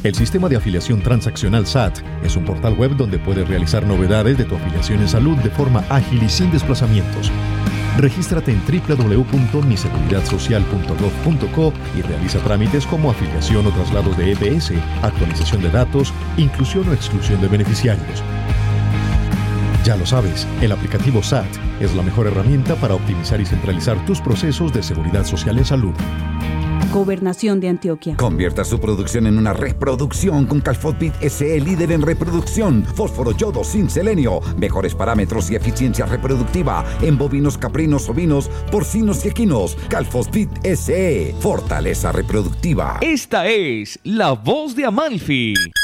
El sistema de afiliación transaccional SAT es un portal web donde puedes realizar novedades de tu afiliación en salud de forma ágil y sin desplazamientos. Regístrate en www.miseguridad.social.gov.co y realiza trámites como afiliación o traslados de EPS, actualización de datos, inclusión o exclusión de beneficiarios. Ya lo sabes, el aplicativo SAT es la mejor herramienta para optimizar y centralizar tus procesos de seguridad social en salud. Gobernación de Antioquia. Convierta su producción en una reproducción con Calfosbit SE, líder en reproducción. Fósforo, yodo, zinc, selenio. Mejores parámetros y eficiencia reproductiva en bovinos, caprinos, ovinos, porcinos y equinos. Calfosbit SE, fortaleza reproductiva. Esta es la voz de Amalfi.